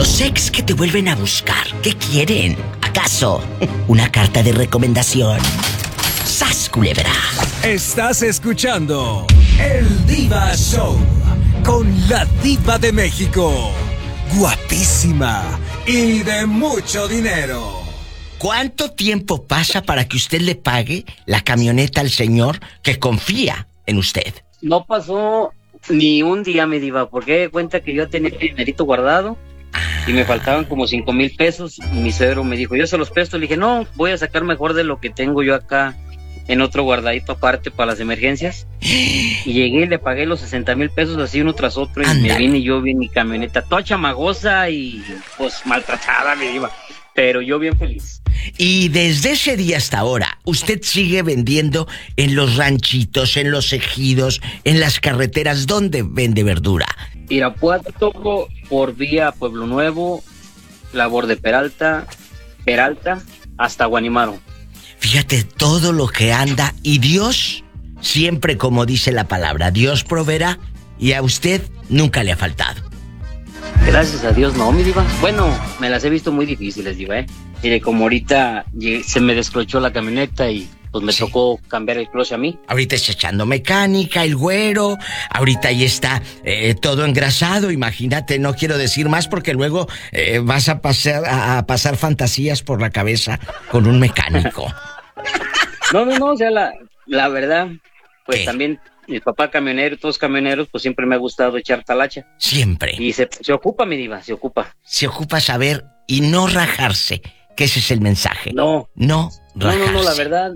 Los ex que te vuelven a buscar, ¿qué quieren? ¿Acaso una carta de recomendación? ¡Sas, culebra! Estás escuchando El Diva Show con la Diva de México. Guapísima y de mucho dinero. ¿Cuánto tiempo pasa para que usted le pague la camioneta al señor que confía en usted? No pasó ni un día, mi diva, porque de cuenta que yo tenía el dinerito guardado y me faltaban como 5,000 pesos. Mi suegro me dijo, yo se los presto. Le dije, no, voy a sacar mejor de lo que tengo yo acá en otro guardadito aparte para las emergencias. Y llegué y le pagué los 60,000 pesos así uno tras otro. Y me vine yo vi en mi camioneta toda chamagosa y pues maltratada, mi diva. Pero yo bien feliz. Y desde ese día hasta ahora, ¿usted sigue vendiendo en los ranchitos, en los ejidos, en las carreteras? ¿Dónde vende verdura? Irapuato, por vía Pueblo Nuevo, Labor de Peralta, hasta Guanimaro. Fíjate todo lo que anda y Dios, siempre como dice la palabra, Dios proveerá y a usted nunca le ha faltado. Gracias a Dios, no, mi diva. Bueno, me las he visto muy difíciles, diva, Mire, como ahorita se me desclochó la camioneta y pues me tocó cambiar el cloche a mí. Ahorita está echando mecánica, el güero. Ahorita ahí está todo engrasado. Imagínate, no quiero decir más porque luego vas a pasar fantasías por la cabeza con un mecánico. No, o sea, la verdad, pues ¿qué? También mi papá camionero, todos camioneros, pues siempre me ha gustado echar talacha. Siempre. Y se ocupa, mi diva, se ocupa. Se ocupa saber y no rajarse, que ese es el mensaje. No rajarse. No, la verdad,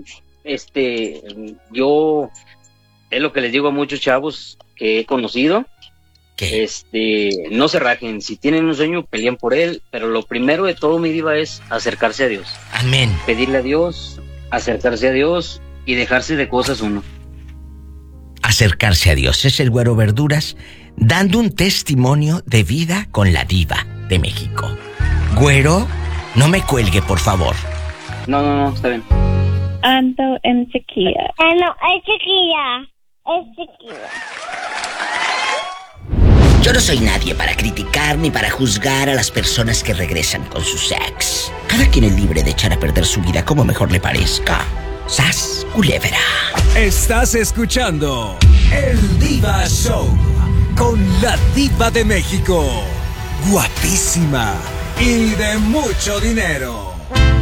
yo, es lo que les digo a muchos chavos que he conocido. ¿Qué? No se rajen, si tienen un sueño, peleen por él, pero lo primero de todo, mi diva, es acercarse a Dios. Amén. Pedirle a Dios, acercarse a Dios y dejarse de cosas uno. Acercarse a Dios. Es el Güero Verduras dando un testimonio de vida con la Diva de México. Güero, no me cuelgue, por favor. No, está bien. Ando en sequía. No, es sequía. Yo no soy nadie para criticar ni para juzgar a las personas que regresan con sus ex. Cada quien es libre de echar a perder su vida como mejor le parezca. ¡Sas, culebra! Estás escuchando El Diva Show con la Diva de México. Guapísima y de mucho dinero.